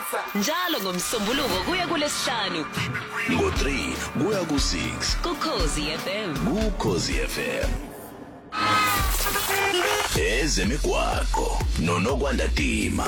Njalo ngomsombuluko kuya kulesihlanu. Ngo3 kuya ku6 Ukhozi FM. Ukhozi FM. Ezemigwaqo noNokwanda Dima.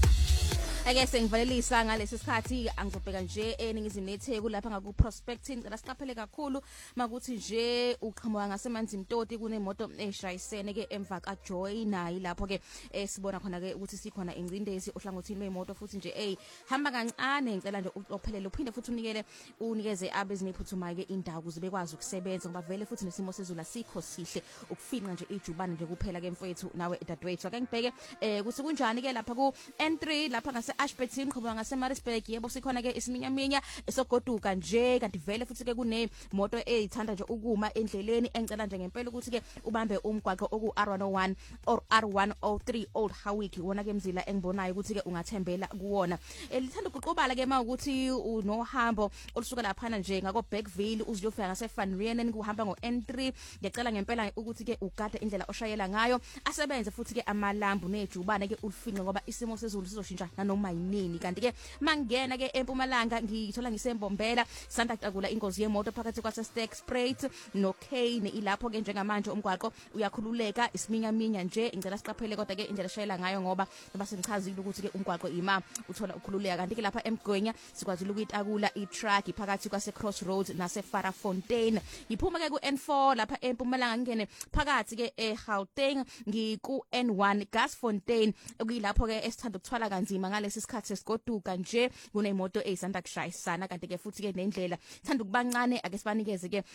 Ake sengivalelisa ngalesi sikhathi angizobheka nje eningizimu neTheku lapha ngaku prospecting ngicela siqaphele kakhulu makuthi nje uqhamuka ngasemanzi imtoti kunemoto eshayisene ke emva ka Joy nayi lapho ke sibona khona ke ukuthi sikhona ingcindezi ohlangothini lwemoto futhi nje hamba kancane ngicela nje uphelele uphinde futhi unikeze abezinephuthumayo ke indawo ukuze bekwazi ukusebenza ngoba vele futhi nesimo sezulu asikho sihle ukufinqa nje ijubane nje kuphela ke mfowethu nawe dadewethu ake ngibheke ukuthi kunjani ke lapha ku N3 lapha ngase Ashburton qhamuka ngase Maritzburg yebo sikhona ke isiminyaminya esogoduka nje kanti vele futhi ke kunemoto ezithanda nje ukuma endleleni engicela nje ngempela ukuthi ke ubambe umgwaqo oku R101 or R103 Old Howick wona ke mzila engibonayo ukuthi ke ungathembela kuwona lithanda ukuqubala ke mawukuthi unohambo olusuka lapha nje ngako Bergville uziyofika ngase Van Rieenen kuhamba ngo N3 ngiyacela ngempela ukuthi ke ugada indlela oshayela ngayo asebenze futhi ke amalambu nejubane ke ulifinqa ngoba isimo sezulu sizoshintsha nanoma yinini kanti ke mangena ke eMpumalanga ngithola ngisembombela sanda kutakula ingozi yemoto phakathi kwase Stakespruit no Kane ilapho ke njengamanje umgwaqo uyakhululeka isiminyaminya nje ngicela siqaphele kodwa ke indlela eshayela ngayo ngoba basengichazile ukuthi ke umgwaqo ima uthola ukukhululeka kanti ke lapha eMgwenya sikwazile ukuyitakula i-truck phakathi kwase Crossroads nase Farafontein iphuma ke ku N4 lapha eMpumalanga ngene phakathi ke eGauteng ngiku N1 Gasfontein okuyilapho ke esithanda ukuthwala kanzima ngalesi sikhathi sesigoduka nje kunemoto ezisanda kushayisana kanti ke futhi ke nendlela thanda ukubancane ake sibanikeze ke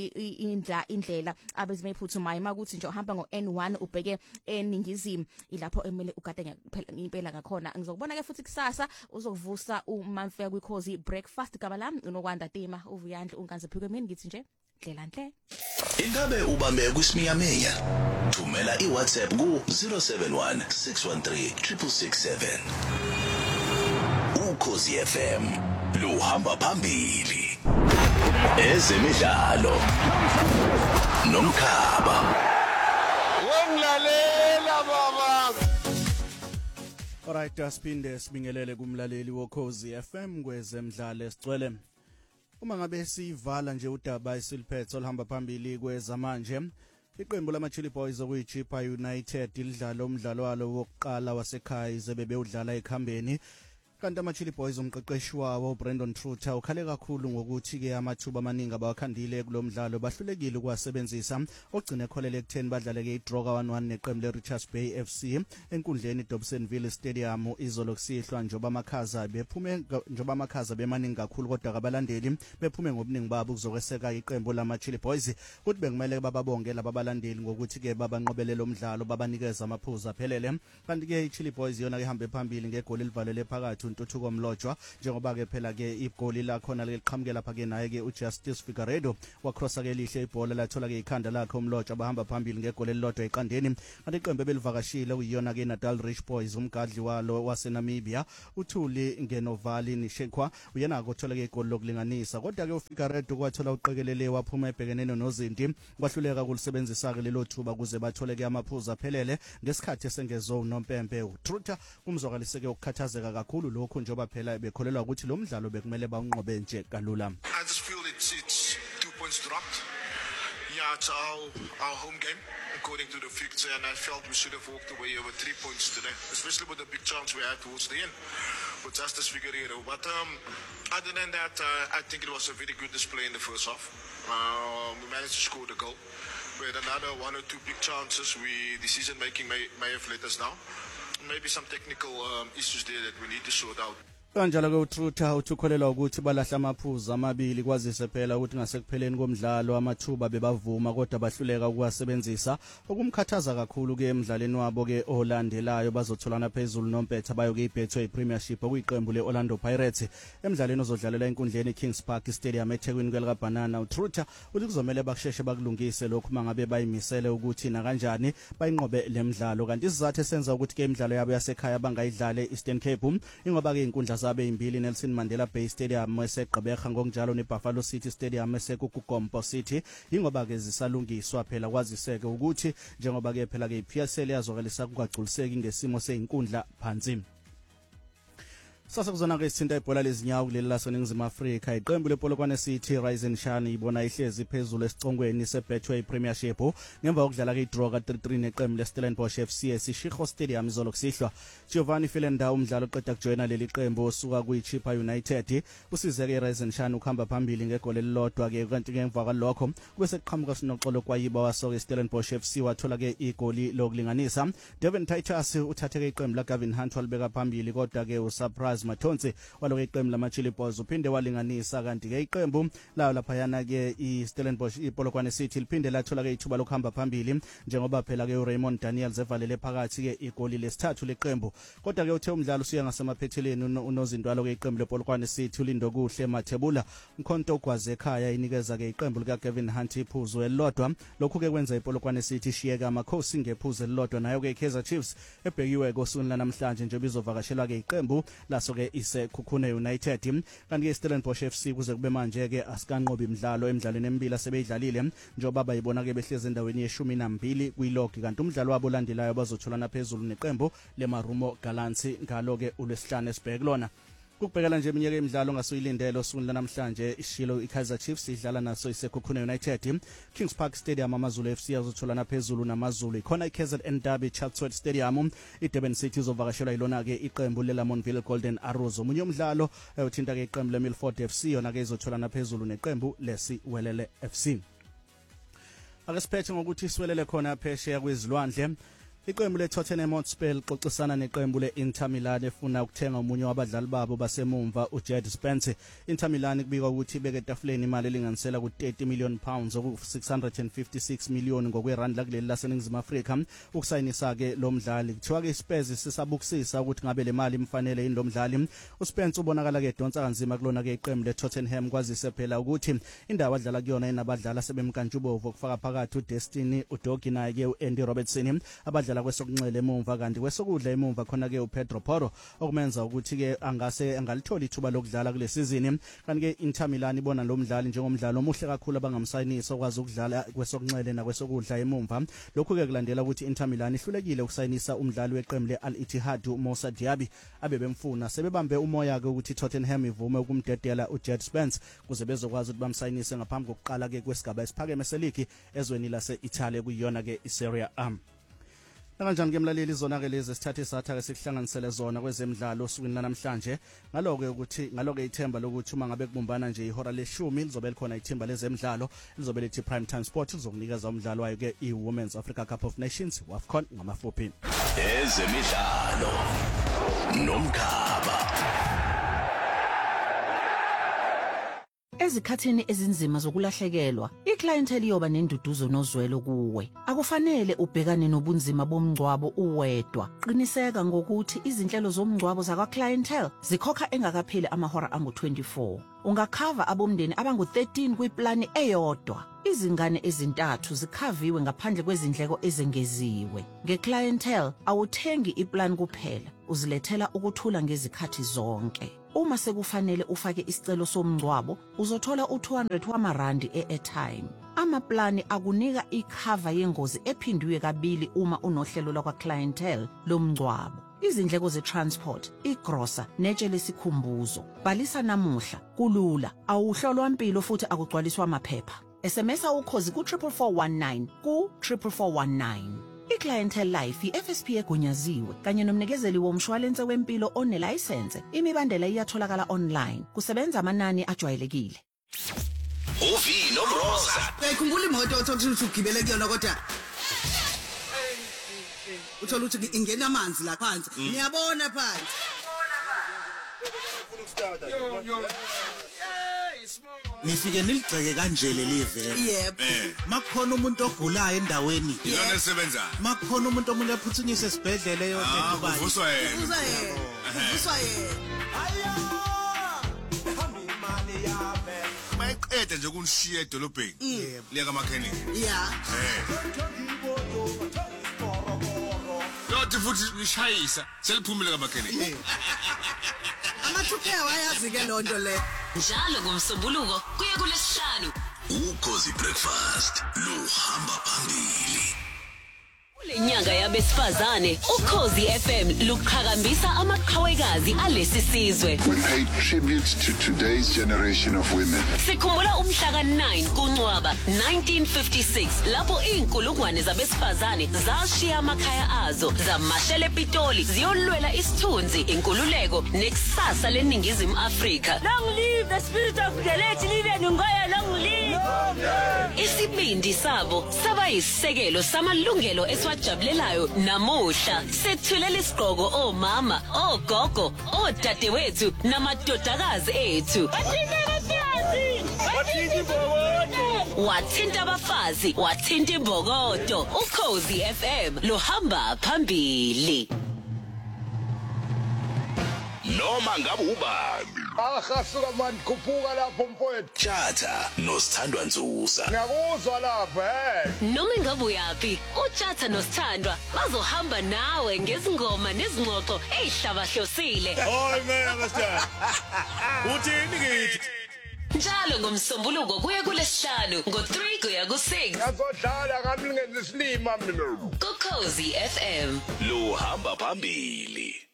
indlela abezimephuthumayo makuthi nje uhamba ngo N1 ubheke eningizimu ilapho emele ugade ngempela ngakhona ngizokubona ke futhi kusasa uzokuvusa uMamfeka kwikhozi breakfast gaba lami uNokwanda Dima uvuyandle unganziphike mina ngithi nje ndlela Ingabe ubambe kwisiminyaminya thumela iWhatsApp ku 071 613 667 Ukhozi FM luhamba phambili ezemidlalo nomkhaba womlalela baba. Alright asipinde sibingelele kumlaleli wokhozi FM kwezemidlalo esicwele. Uma ngabe sivala nje udaba isiliphethe olihamba phambili kwezamanje iqembu lamaChili Boys okuyiChippa United lidlala umdlalo walo wokuqala wasekhaya izebebe udlala ekhambeni kanti amaChili Boys umqeqeshi wawo Brandon Truther ukhale kakhulu ngokuthi ke amathuba amaningi abawakhandile kulomdlalo bahlulekile ukuwasebenzisa ogcina ekholele ekutheni badlale ke idraw ka-1-1 neqembu leRichards Bay FC enkundleni Dobsonville Stadium izolo kusihlwa njoba amakhaza bemaningi kakhulu kodwa kabalandeli bephume ngobuningi babo kuzokweseka iqembu lamaChili Boys ukuthi bekumele bababonge labalandeli ngokuthi ke babanqobelela umdlalo babanikeza amaphuzu aphelele kanti ke iChili Boys yona ke ihambe phambili ngegoli elivalele phakathi uNtuthuko Mlotshwa njengoba ke phela ke igoli la khona liqhamuke lapha ke naye ke uJustice Figueiredo wacrossa ke lihle ibhola lathola ke ikhanda lakhe uMlotshwa bahamba phambili ngegoli elilodwa eqandeni kanti iqembu belivakashile uyona ke Natal Rich Boys umgadli walo waseNamibia uThuli Ngenovali Nishekwa uyena ukuthola ke igoli lokulinganisa kodwa ke uFigueiredo kwathola uqekelele waphuma ebhekene noZinti kwahluleka ukulisebenzisa ke lelo thuba kuze bathole ke amaphuzu aphelele ngesikhathi esengezo uNompempe uTruther kumzwakaliseke ukukhathazeka kakhulu lokho njoba phela bekholelwa ukuthi lo mdlalo bekumele bawunqobe nje kalula. I just feel it's 2 points dropped. Yeah, it's our home game according to the fixture, and I felt we should have walked away over 3 points today, especially with the big chance we had towards the end with Justice Figueiredo. But other than that, I think it was a very good display in the first half. We managed to score the goal. We had another 1 or 2 big chances. Decision making may have let us down. Maybe some technical issues there that we need to sort out. Kanjalo ke uTruther uthukholelwa ukuthi balahla amaphuzu amabili kwazise phela ukuthi ngasekupheleni komdlalo amathuba bebavuma kodwa bahluleka ukuwasebenzisa okumkhathaza kakhulu ke emidlalweni wabo ke olandelayo bazotholana phezulu nompetha bayo ke iBetway Premiership okuyiqembu leOrlando Pirates emidlalweni ozodlalela enkundleni Kings Park Stadium eThekwini kwelika Banana. uTruther uthi kuzomela bakusheshe bakulungise lokhu mangabe bayimisele ukuthi na kanjani bayinqobe lemidlalo kanti isizathu esenza ukuthi ke imidlalo yabo yasekhaya bangayidlale Eastern Cape ingoba ke inkundla zabe imbili Nelson Mandela Bay Stadium esegqibeka ngokunjalo neBuffalo City Stadium esekuGompo City ingoba ke zisalungiswa phela kwaziseke ukuthi njengoba ke phela ke iPSL yazokalisa kungagculiseki ngesimo seyinkundla phansi. Sasa kuzona ke isithinta ibhola lezinyawo kuleli laseNingizimu Afrika. Iqembu lePolokwane City Rising Shine ibona ihlezi phezulu esicongweni seBetway Premiership ngemva kokudlala ke idraw ka-3-3 neqembu leStellenbosch FC eShikho Stadium izolo kusihlwa. Giovanni Filenda umdlalo oqeda kujoyina leli qembu osuka kuyiChippa United usize ke Rising Shine ukuhamba phambili ngegoli elilodwa ke kanti ngemva kwalokho kube sekuqhamuka sinoxolo kwayiba wasoke iStellenbosch FC wathola ke igoli lokulinganisa. Devin Titus uthathe ke iqembu laGavin Hunt walibeka phambili kodwa ke usurprise Mathonsi waloke iqembu lamaChili Boys uphinde walinganisa kanti ke iqembu lawo laphayana ke iStellenbosch iPolokwane City liphinde lathola ke ithuba lokuhamba phambili njengoba phela ke uRaymond Daniels evalele phakathi ke igoli lesithathu leqembu kodwa ke uthe umdlalo usuya ngasemaphetheleni unozindwalo ke iqembu lePolokwane City ulindo kuhle Mathebula Mkhonto ugwaze ekhaya inikeza ke iqembu likaGavin Hunt iphuzu elilodwa lokhu ke kwenza iPolokwane City ishiyeka amakhosi ngephuzu elilodwa nayo ke iKaizer Chiefs ebhekiwe kosunku namhlanje nje bizovakashelwa ke iqembu laso ke iseKhukhune United kanti ke iStellenbosch FC kuze kube manje ke asikanqobi imidlalo emidlalweni emibili asebeyidlalile njengoba bayibona ke behlezi endaweni ye12 kuyilog kanti umdlalo wabo olandelayo bazotholana phezulu neqembu leMarumo Gallants ngalo ke uLwesihlanu esibheke lona ukubhekela nje iminyaka emidlalo ngasuyilindele osukwini namhlanje ishilo iKaizer Chiefs idlala naso iseKhukhune United Kings Park Stadium amaZulu FC azotholana phezulu namaZulu ikhona iKZN Derby Chatsworth Stadium iDurban City izovakashelwa ilona ke iqembu leLamontville Golden Arrows omunye umdlalo uthinta ke iqembu leMilford FC yona ke izotholana phezulu neqembu leSiwelele FC akasiphethe ngokuthi isiwelele khona phesheya kwezilwandle iqembu leTottenham Hotspur lixoxisana neqembu leInter Milan efuna ukuthenga umunye wabadlali babo basemumva uJed Spence. Inter Milan kubikwa ukuthi ibeke etafuleni imali elinganisela ku30 million pounds oku656 million ngokwerandi kuleli laseNingizimu Afrika ukusayinisa ke lo mdlali. Kuthiwa ke Spurs sisabukisisa ukuthi ngabe le mali imfanele yini lo mdlali. uSpence ubonakala ke edonsa kanzima kulona ke iqembu leTottenham kwazise phela ukuthi indawo adlala kuyona inabadlali asebemkantshubovu kufaka phakathi uDestiny uDogi naye ke uAndy Robertson abadlala kwesokunxele emumva kanti kwesokudla emumva khona ke uPedro Porro okumenza ukuthi ke angalithola ithuba lokudlala kule season kanti ke Inter Milan ibona lo mdlali njengomdlalo omuhle kakhulu abangamsayinisa okwazi ukudlala kwesokunxele nakwesokudla emumva lokhu ke kulandela ukuthi Inter Milan ihlulekile ukusayinisa umdlali weqembu leAl Ittihad Moussa Diaby abebemfuna sebebambe umoya ke ukuthi Tottenham ivume ukumdedela uJed Spence kuze bezokwazi ukuthi bamsayinise ngaphambi kokuqala ke kwesigaba esiphakeme seligi ezweni lase-Italy kuyona ke iSerie A. Kanjani ke mlaleli zona ke lezi sithathe satha ke sikuhlanganisele zona kwezemidlalo osukwini namhlanje ngaloke ukuthi ngaloke ithemba lokuthi uma ngabe kubumbana nje ihora le10 lizobe likhona ithemba lezemidlalo lizobe lithi prime time sport lizokunikeza umdlalo wayo ke iWomen's Africa Cup of Nations WAFCON ngamafuphi ezemidlalo nomkhaba Ezikhathini ezinzima zokulahlekelwa, iclientele iyoba nenduduzo nozwelo kuwe. Akufanele ubhekane nobunzima bomngcwabo uwedwa. Qiniseka ngokuthi izinhlelo zomngcwabo zakwa-clientele zikhokha engakapheli amahora angu-24. Ungakhava abomndeni abangu-13 kwiplani eyodwa. Izingane ezintathu zikhaviwe ngaphandle kwezindleko ezengeziwe. Nge-clientele awuthengi iplan kuphela, uzilethela ukuthula ngezikhathi zonke. Uma sekufanele ufake isicelo somngcwabo, uzothola u200 wamarandi e-airtime. Amaplani akunika ikhava yengozi ephindwe kabili uma unohlelo lakwa-clientele lomngcwabo. Izindleko ze-transport, igrosa, netshe lesikhumbuzo. Bhalisa namuhla, kulula, awuhlolwa impilo futhi akugcwaliswa amaphepha. SMSa ukhozi ku-44419 ku-44419. I-Clientele Life i-FSP egunyaziwe kanye nomnikezeli womshwalense wempilo onelayisense. Imibandela iyatholakala online. Kusebenza amanani ajwayelekile. Uvi noMroza Khumbula imoto othola ukuthi ugibele kuyona kodwa uthola ukuthi ingena amanzi la phansi. Ngiyabona phansi. Nifike niligceke kanje lelive. Yebo. Makukhona umuntu ogulayo endaweni. Yona esebenza. Makukhona umuntu omunye aphuthunyiwe esibhedlela yonke Uvuswa yena. Uvuswa yena. Uvuswa yena. Mayiqede nje kunishiya edolobheni. Liya kaMakhenini. Yeah. Yothi futhi nishayisa seliphumile kaMakhenini. Amathuphe wayazi ke lonto le. Njalo ngomsombuluko kuya kuLesihlanu. Ukhozi breakfast luhamba phambili Lenyanga yabesifazane uKhozi FM luqhakambisa amaqhawekazi alesi sizwe. We pay tribute to today's generation of women. Sikhumbula umhla ka9 kuNcwaba 1956 lapho inkulungwane zabesifazane zashiya amakhaya azo zamashela ePitoli ziyolwela isithunzi inkululeko nekusasa leningizimu Afrika. Long live the spirit of the late Living Ngoya, long live. Isibindi sabo saba isisekelo samalungelo eswajabulelayo namuhla sethulela isiqhoko omama, ogogo, odadewethu namadodakazi ethu. Wathinta abafazi, wathinta imbokodo. uKhozi FM lohamba phambili. Noma ngabe ubani. Akasuka manje khuphuka lapho mfowethu. Tjatha noSithandwa Nzuza. Ngiyakuzwa lapha Noma ngabe uyapi, uJatha noSithandwa bazohamba nawe ngezingoma nezingxoxo ezihlabahlosile. Hayi mina Sithanda. Uthini kithi? Njalo ngomsombuluko kuye kulesihlanu ngo3 kuya ku6. Ngizodlala kanti ngenza isilima mina. uKhozi FM Lohamba phambili.